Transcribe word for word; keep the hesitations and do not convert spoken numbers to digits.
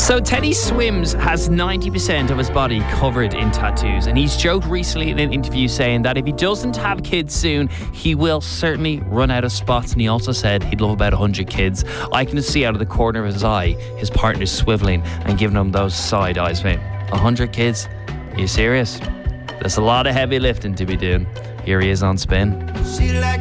So Teddy Swims has ninety percent of his body covered in tattoos, and he's joked recently in an interview saying that if he doesn't have kids soon, he will certainly run out of spots. And he also said he'd love about one hundred kids. I can see out of the corner of his eye his partner's swivelling and giving him those side eyes, mate. one hundred kids? Are you serious? There's a lot of heavy lifting to be doing. Here he is on Spin.